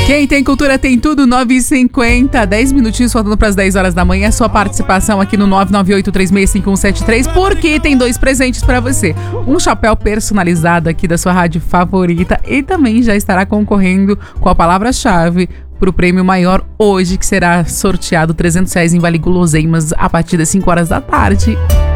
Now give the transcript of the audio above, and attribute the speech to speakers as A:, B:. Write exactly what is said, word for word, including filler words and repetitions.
A: Quem tem cultura tem tudo, nove e cinquenta, dez minutinhos faltando para as dez horas da manhã. Sua participação aqui no nove nove oito três seis cinco um sete três, porque tem dois presentes para você. Um chapéu personalizado aqui da sua rádio favorita e também já estará concorrendo com a palavra-chave para o prêmio maior hoje, que será sorteado trezentos reais em Vale Guloseimas a partir das cinco horas da tarde.